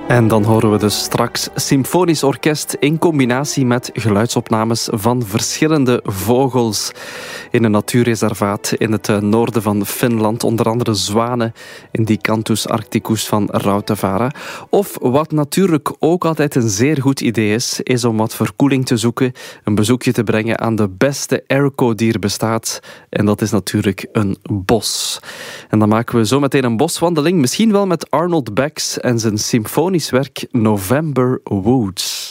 En dan horen we dus straks symfonisch orkest in combinatie met geluidsopnames van verschillende vogels in een natuurreservaat in het noorden van Finland. Onder andere zwanen in die Canthus arcticus van Rautavaara. Of wat natuurlijk ook altijd een zeer goed idee is om wat verkoeling te zoeken, een bezoekje te brengen aan de beste airco die er bestaat. En dat is natuurlijk een bos. En dan maken we zo meteen een boswandeling, misschien wel met Arnold Bax en zijn symfonisch werk November Woods.